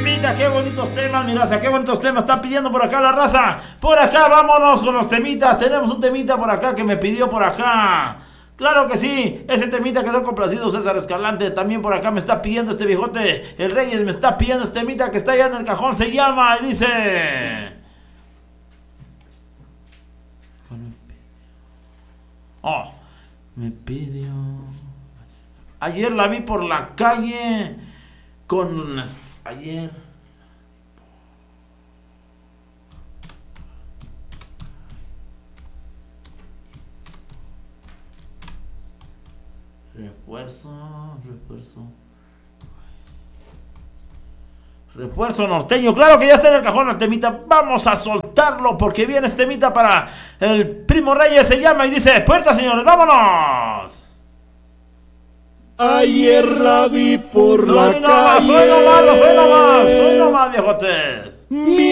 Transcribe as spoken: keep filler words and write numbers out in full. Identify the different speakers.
Speaker 1: temita, qué bonitos temas, mi raza, qué bonitos temas está pidiendo por acá la raza. Por acá, vámonos con los temitas. Tenemos un temita por acá que me pidió por acá. Claro que sí, ese temita quedó complacido César Escalante. También por acá me está pidiendo este viejote. El Reyes me está pidiendo este temita que está allá en el cajón. Se llama y dice... Oh, me pidió... Ayer la vi por la calle con... Ayer... Refuerzo, refuerzo. Refuerzo norteño, claro que ya está en el cajón el temita. Vamos a soltarlo porque viene este temita para el Primo Reyes. Se llama y dice: puerta, señores, vámonos.
Speaker 2: Ayer la vi por la
Speaker 1: Soy nomás,
Speaker 2: calle.
Speaker 1: soy nomás, soy nomás, soy nomás, viejotes.
Speaker 2: Mi